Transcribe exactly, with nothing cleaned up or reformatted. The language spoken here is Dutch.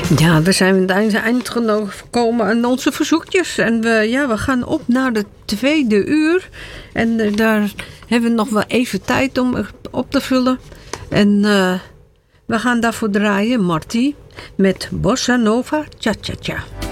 Ja, we zijn aan het eind gekomen aan onze verzoekjes. En we, ja, we gaan op naar de tweede uur. En uh, daar hebben we nog wel even tijd om op te vullen. En uh, we gaan daarvoor draaien, Marty, met Bossa Nova Cha Cha Cha.